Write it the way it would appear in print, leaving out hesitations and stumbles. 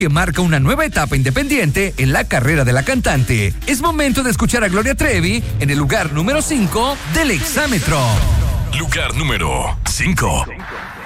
que marca una nueva etapa independiente en la carrera de la cantante. Es momento de escuchar a Gloria Trevi en el lugar número 5 del Exámetro. Lugar número 5.